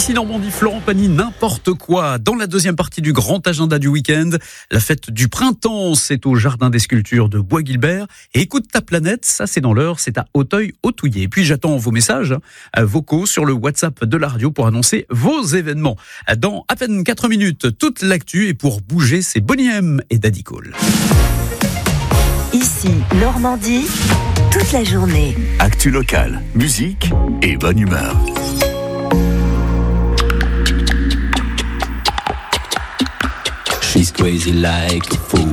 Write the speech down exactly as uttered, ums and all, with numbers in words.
Ici Normandie, Florent Pagny, n'importe quoi. Dans la deuxième partie du grand agenda du week-end, la fête du printemps, c'est au Jardin des Sculptures de Bois-Guilbert. Et écoute ta planète, ça c'est dans l'heure, c'est à Auteuil-Autouillet. Et puis j'attends vos messages hein, vocaux sur le WhatsApp de la radio pour annoncer vos événements. Dans à peine quatre minutes, toute l'actu et pour bouger, c'est Boney M et Daddy Cole. Ici Normandie, toute la journée. Actu locale, musique et bonne humeur. She's crazy like a fool.